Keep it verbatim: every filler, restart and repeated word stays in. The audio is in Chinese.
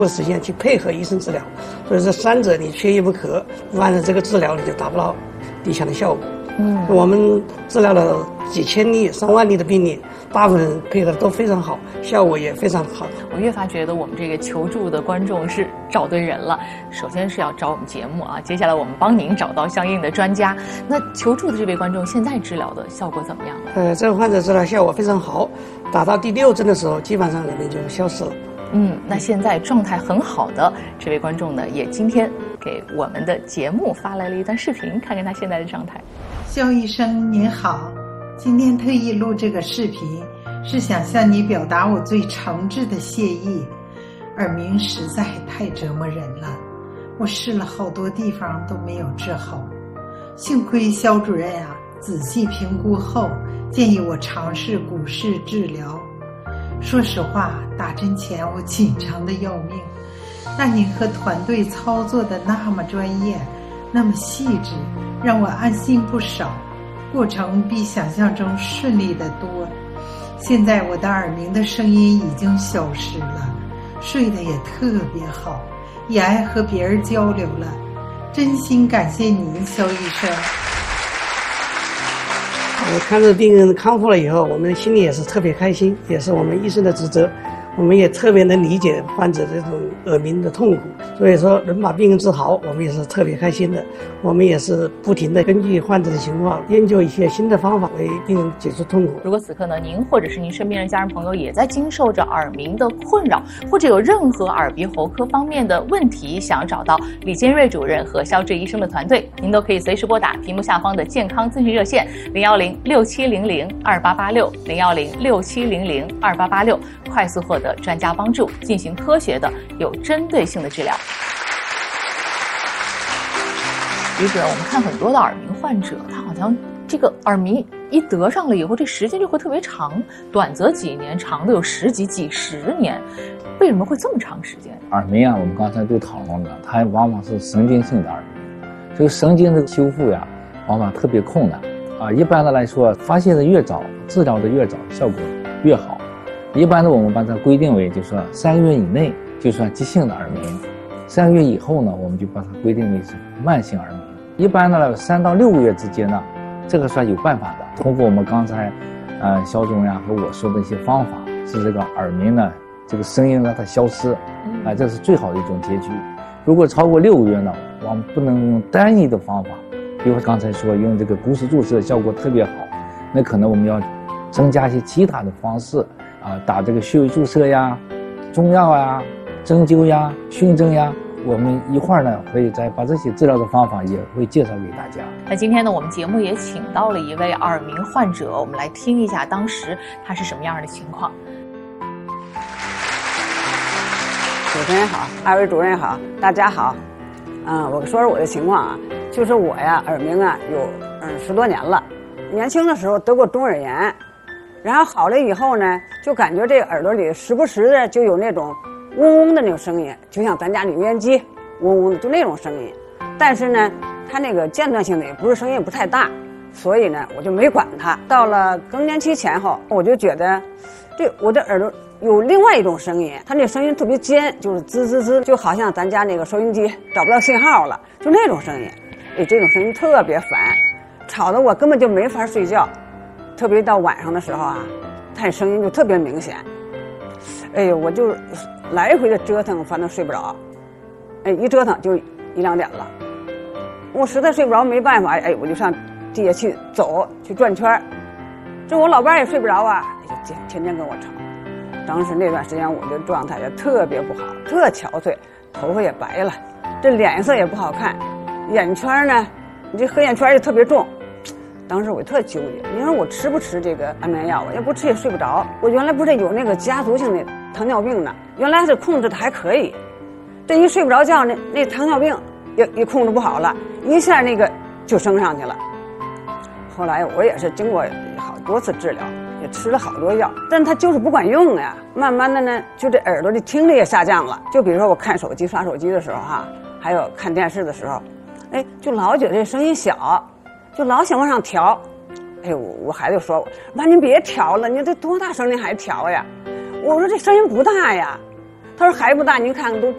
或时间去配合医生治疗，所以这三者你缺一不可，不然这个治疗你就达不到理想的效果。嗯，我们治疗了几千例、上万例的病例，大部分人配合的都非常好，效果也非常好。 我越发觉得我们这个求助的观众是找对人了。首先是要找我们节目啊，接下来我们帮您找到相应的专家。那求助的这位观众现在治疗的效果怎么样呢？ 呃，这个患者治疗效果非常好，打到第六针的时候，基本上人们就消失了。 嗯，那现在状态很好的这位观众呢，也今天给我们的节目发来了一段视频，看看他现在的状态。 肖医生您好，今天特意录这个视频，是想向你表达我最诚挚的谢意。耳鸣实在太折磨人了，我试了好多地方都没有治好。幸亏肖主任啊，仔细评估后建议我尝试股市治疗。说实话，打针前我紧张的要命，但您和团队操作的那么专业，那么细致，让我安心不少，过程比想象中顺利得多。现在我的耳鸣的声音已经消失了，睡得也特别好，也爱和别人交流了，真心感谢您，肖医生。 我看着病人康复了以后，我们心里也是特别开心，也是我们医生的职责。我们也特别能理解患者这种耳鸣的痛苦，所以说能把病人治好，我们也是特别开心的。我们也是不停地根据患者的情况研究一些新的方法，为病人解除痛苦。 如果此刻呢，您或者是您身边的家人朋友也在经受着耳鸣的困扰，或者有任何耳鼻喉科方面的问题，想要找到李坚瑞主任和肖志医生的团队，您都可以随时拨打屏幕下方的健康咨询热线零幺零六七零零二八八六零幺零六七零零二八八六，快速获得专家帮助，进行科学的、有针对性的治疗。李主任，我们看很多的耳鸣患者，他好像这个耳鸣一得上了以后，这时间就会特别长，短则几年，长的有十几、几十年。为什么会这么长时间？ 耳鸣啊，我们刚才都讨论了，它往往是神经性的耳鸣，这个神经的修复呀，往往特别困难啊。一般的来说，发现的越早，治疗的越早，效果越好。一般的我们把它规定为，就是说三个月以内就算急性的耳鸣，三个月以后呢，我们就把它规定为是慢性耳鸣。一般的三到六个月之间呢，这个算有办法的。通过我们刚才，呃，肖主任和我说的一些方法，使这个耳鸣呢，这个声音让它消失，啊、呃，这是最好的一种结局。如果超过六个月呢，我们不能用单一的方法，比如刚才说用这个股市注射效果特别好，那可能我们要增加一些其他的方式。啊，打这个穴位注射呀，中药呀，针灸呀，熏蒸呀，我们一会儿呢会再把这些治疗的方法也会介绍给大家。 那今天呢，我们节目也请到了一位耳鸣患者，我们来听一下当时他是什么样的情况。 主持人好，二位主任好，大家好。嗯，我说说我的情况啊，就是我呀耳鸣啊有嗯十多年了，年轻的时候得过中耳炎。然后好了以后呢，就感觉这个耳朵里时不时的就有那种嗡嗡的那种声音，就像咱家里油烟机嗡嗡的，就那种声音。但是呢，它那个间断性的也不是声音也不太大，所以呢，我就没管它。到了更年期前后，我就觉得，这我的耳朵有另外一种声音，它那声音特别尖，就是滋滋滋，就好像咱家那个收音机找不到信号了，就那种声音。哎，这种声音特别烦，吵得我根本就没法睡觉。特别到晚上的时候啊，它声音就特别明显。哎呦，我就来回的折腾，反正睡不着。哎，一折腾就一两点了。我实在睡不着，没办法，哎，我就上地下去走，去转圈。这我老伴也睡不着啊，就天天跟我吵。当时那段时间我的状态也特别不好，特憔悴，头发也白了，这脸色也不好看，眼圈呢，你这黑眼圈也特别重。当时我特纠结，你说我吃不吃这个安眠药啊？要不吃也睡不着。我原来不是有那个家族性的糖尿病呢，原来是控制的还可以，这一睡不着觉，那那糖尿病也也控制不好了，一下那个就升上去了。后来我也是经过好多次治疗，也吃了好多药，但它就是不管用呀。慢慢的呢，就这耳朵的听力也下降了。就比如说我看手机、刷手机的时候哈，还有看电视的时候，哎，就老觉得这声音小。就老想往上调，哎，我我孩子说，妈您别调了，您这多大声您还调呀？我说这声音不大呀。他说还不大，您看看都